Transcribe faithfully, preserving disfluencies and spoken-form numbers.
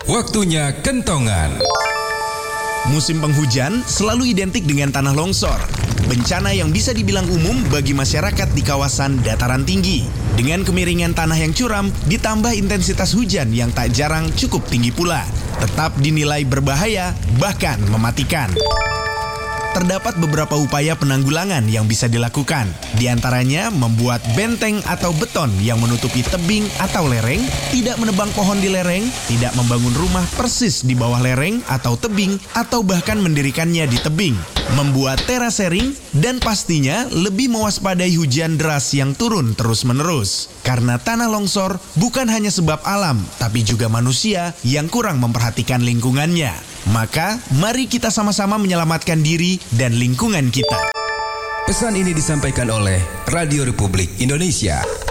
Waktunya kentongan. Musim penghujan selalu identik dengan tanah longsor, bencana yang bisa dibilang umum bagi masyarakat di kawasan dataran tinggi. Dengan kemiringan tanah yang curam, ditambah intensitas hujan yang tak jarang cukup tinggi pula, tetap dinilai berbahaya, bahkan mematikan. Terdapat beberapa upaya penanggulangan yang bisa dilakukan. Di antaranya membuat benteng atau beton yang menutupi tebing atau lereng, tidak menebang pohon di lereng, tidak membangun rumah persis di bawah lereng atau tebing, atau bahkan mendirikannya di tebing. Membuat terasering, dan pastinya lebih mewaspadai hujan deras yang turun terus-menerus. Karena tanah longsor bukan hanya sebab alam, tapi juga manusia yang kurang memperhatikan lingkungannya. Maka, mari kita sama-sama menyelamatkan diri dan lingkungan kita. Pesan ini disampaikan oleh Radio Republik Indonesia.